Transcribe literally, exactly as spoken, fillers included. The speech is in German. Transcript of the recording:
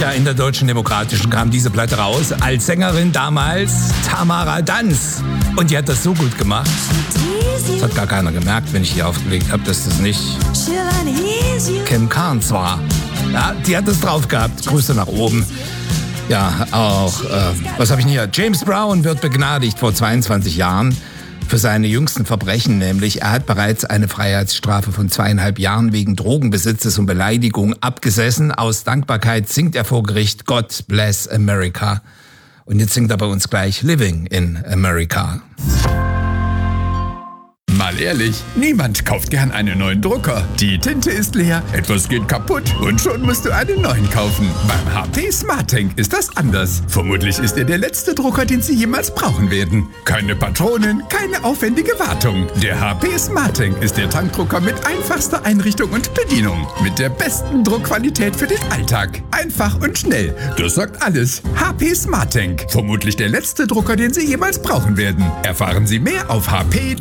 Ja, in der Deutschen Demokratischen kam diese Platte raus. Als Sängerin damals Tamara Danz. Und die hat das so gut gemacht. Das hat gar keiner gemerkt, wenn ich hier aufgelegt habe, dass das nicht Kim Carnes war. Ja, die hat das drauf gehabt. Grüße nach oben. Ja, auch, äh, was habe ich denn hier? James Brown wird begnadigt vor zweiundzwanzig Jahren für seine jüngsten Verbrechen, nämlich er hat bereits eine Freiheitsstrafe von zweieinhalb Jahren wegen Drogenbesitzes und Beleidigung abgesessen. Aus Dankbarkeit singt er vor Gericht God Bless America. Und jetzt singt er bei uns gleich Living in America. Mal ehrlich, niemand kauft gern einen neuen Drucker. Die Tinte ist leer, etwas geht kaputt und schon musst du einen neuen kaufen. Beim H P SmartTank ist das anders. Vermutlich ist er der letzte Drucker, den Sie jemals brauchen werden. Keine Patronen, keine aufwendige Wartung. Der H P SmartTank ist der Tankdrucker mit einfachster Einrichtung und Bedienung. Mit der besten Druckqualität für den Alltag. Einfach und schnell. Das sagt alles. H P SmartTank. Vermutlich der letzte Drucker, den Sie jemals brauchen werden. Erfahren Sie mehr auf h p